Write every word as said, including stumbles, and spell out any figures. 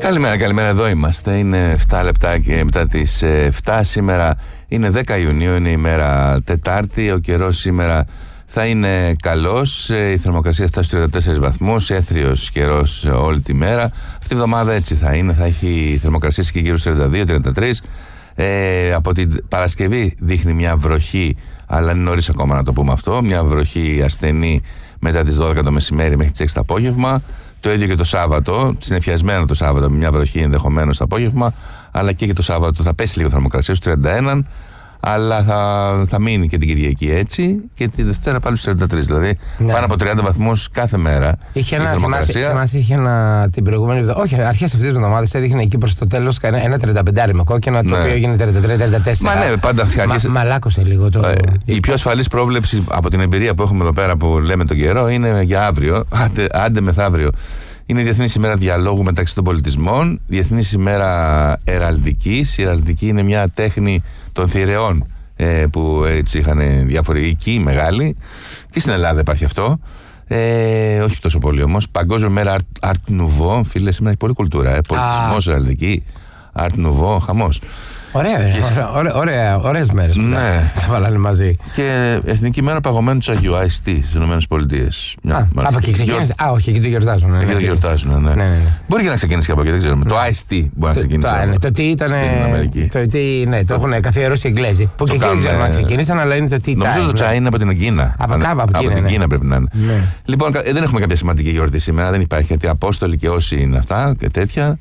Καλημέρα, καλημέρα, εδώ είμαστε. Είναι εφτά λεπτά και μετά τις εφτά. Σήμερα είναι δέκα Ιουνίου, είναι η μέρα Τετάρτη. Ο καιρός σήμερα θα είναι καλός. Η θερμοκρασία φτάσει στους τριάντα τέσσερις βαθμούς. Έθριος καιρός όλη τη μέρα. Αυτή η εβδομάδα έτσι θα είναι. Θα έχει θερμοκρασία και γύρω στους τριάντα δύο τριάντα τρία. Ε, από την Παρασκευή δείχνει μια βροχή, αλλά είναι νωρίς ακόμα να το πούμε αυτό. Μια βροχή ασθενή μετά τις δώδεκα το μεσημέρι μέχρι τις έξι το απόγευμα. Το ίδιο και το Σάββατο, συνεφιασμένο το Σάββατο, με μια βροχή ενδεχομένως το απόγευμα, αλλά και, και το Σάββατο θα πέσει λίγο θερμοκρασία στους τριάντα ένα, αλλά θα, θα μείνει και την Κυριακή έτσι, και τη Δευτέρα πάλι στους τριάντα τρία. Δηλαδή ναι, πάνω από τριάντα βαθμούς κάθε μέρα. Είχε ένα, θυμάσαι, είχε ένα την προηγούμενη εβδομάδα, όχι, αρχές αυτής της εβδομάδας έδειχνε εκεί προς το τέλος ένα τριάντα πέντε με κόκκινο, ναι, το οποίο έγινε τριάντα τρία τριάντα τέσσερα. Μα ναι, πάντα αρχές... Μα, μαλάκωσε λίγο το. Ε, η πιο ασφαλής πρόβλεψη από την εμπειρία που έχουμε εδώ πέρα που λέμε τον καιρό είναι για αύριο, άντε, άντε μεθαύριο. Είναι η Διεθνής ημέρα διαλόγου μεταξύ των πολιτισμών, Διεθνής ημέρα εραλδικής. Η εραλδική είναι μια τέχνη των θηρεών ε, που έτσι είχαν διάφοροι οίκοι μεγάλοι, και στην Ελλάδα υπάρχει αυτό. Ε, όχι τόσο πολύ όμως. Παγκόσμια μέρα Art, Art Nouveau. Φίλε, σήμερα έχει πολλή κουλτούρα. Ε. Πολιτισμός, εραλδική, Art Nouveau, χαμός. Ωραία, ωραία, ωραία, ωραίες μέρες που ναι, τα βάλανε μαζί. Και Εθνική μέρα παγωμένου του Αγίου, άι ες τι στις ΗΠΑ. Α, από εκεί ξεκίνησε. Α, όχι, εκεί το γιορτάζουν. Εκεί το γιορτάζουν, ναι. Μπορεί και να ξεκινήσει και από εκεί, δεν ξέρουμε. Το άι ες τι μπορεί να ξεκινήσει. Το τι ήταν. Το τι, ναι, το έχουν καθιερώσει οι Εγγλέζοι. Που και εκεί δεν ξέρουμε αν ξεκίνησαν, αλλά είναι το τι. Νομίζω ότι το τσάι είναι από την Κίνα. Από κάπου από την Κίνα πρέπει να είναι. Λοιπόν, δεν έχουμε κάποια σημαντική γιορτή σήμερα, δεν υπάρχει, γιατί Απόστολοι και όσοι είναι αυτά και τέτοια.